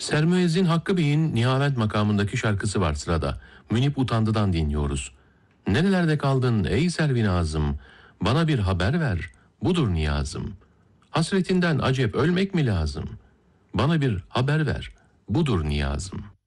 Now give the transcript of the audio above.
Sermüezzin Hakkı Bey'in Nihavent makamındaki şarkısı var sırada. Münip Utandı'dan dinliyoruz. Nerelerde kaldın ey Servi Nazım? Bana bir haber ver, budur niyazım. Hasretinden acep ölmek mi lazım? Bana bir haber ver, budur niyazım.